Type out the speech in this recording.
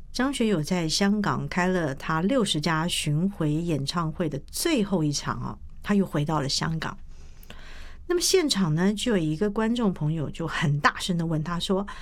张学友在香港开了他60家巡回演唱会的最后一场哦，他又回到了香港。那么现场呢，就有一个观众朋友就很大声的问他说：